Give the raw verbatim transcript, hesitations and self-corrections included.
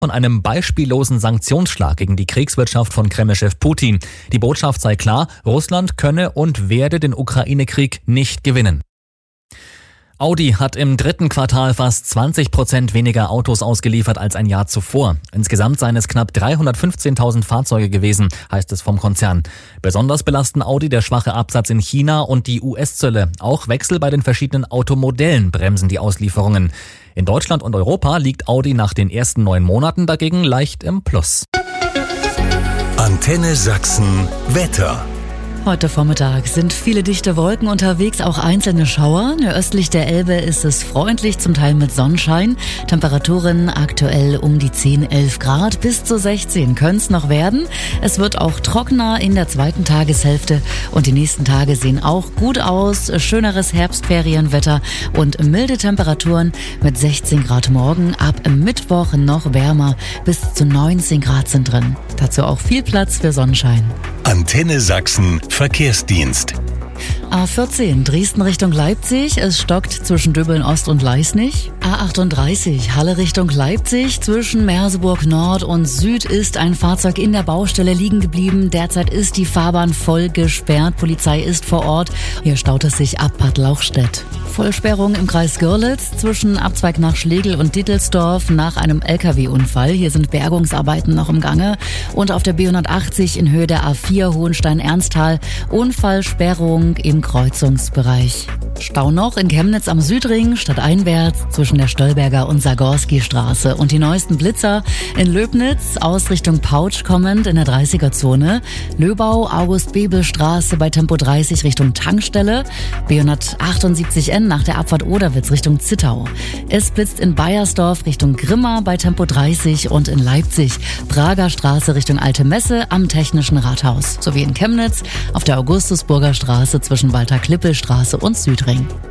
von einem beispiellosen Sanktionsschlag gegen die Kriegswirtschaft von Kreml-Chef Putin. Die Botschaft sei klar, Russland könne und werde den Ukraine-Krieg nicht gewinnen. Audi hat im dritten Quartal fast zwanzig Prozent weniger Autos ausgeliefert als ein Jahr zuvor. Insgesamt seien es knapp dreihundertfünfzehntausend Fahrzeuge gewesen, heißt es vom Konzern. Besonders belasten Audi der schwache Absatz in China und die U S-Zölle. Auch Wechsel bei den verschiedenen Automodellen bremsen die Auslieferungen. In Deutschland und Europa liegt Audi nach den ersten neun Monaten dagegen leicht im Plus. Antenne Sachsen Wetter. Heute Vormittag sind viele dichte Wolken unterwegs, auch einzelne Schauer. Östlich der Elbe ist es freundlich, zum Teil mit Sonnenschein. Temperaturen aktuell um die zehn, elf Grad, bis zu sechzehn können es noch werden. Es wird auch trockener in der zweiten Tageshälfte und die nächsten Tage sehen auch gut aus. Schöneres Herbstferienwetter und milde Temperaturen mit sechzehn Grad morgen. Ab Mittwoch noch wärmer, bis zu neunzehn Grad sind drin. Dazu auch viel Platz für Sonnenschein. Antenne Sachsen Verkehrsdienst. A vierzehn Dresden Richtung Leipzig, es stockt zwischen Döbeln Ost und Leisnig. A achtunddreißig Halle Richtung Leipzig, zwischen Merseburg Nord und Süd ist ein Fahrzeug in der Baustelle liegen geblieben. Derzeit ist die Fahrbahn voll gesperrt, Polizei ist vor Ort. Hier staut es sich ab Bad Lauchstädt. Vollsperrung im Kreis Görlitz zwischen Abzweig nach Schlegel und Dittelsdorf nach einem L K W-Unfall. Hier sind Bergungsarbeiten noch im Gange. Und auf der B hundertachtzig in Höhe der A vier Hohenstein-Ernsthal Unfallsperrung im Kreuzungsbereich. Stau noch in Chemnitz am Südring, stadteinwärts zwischen der Stolberger und Sagorski-Straße. Und die neuesten Blitzer in Löbnitz aus Richtung Pautsch kommend in der dreißiger-Zone. Löbau, August-Bebel-Straße bei Tempo dreißig Richtung Tankstelle. B hundertachtundsiebzig N nach der Abfahrt Oderwitz Richtung Zittau. Es blitzt in Baiersdorf Richtung Grimma bei Tempo dreißig und in Leipzig Prager Straße Richtung Alte Messe am Technischen Rathaus. Sowie in Chemnitz auf der Augustusburger Straße zwischen Walter-Klippel-Straße und Südring.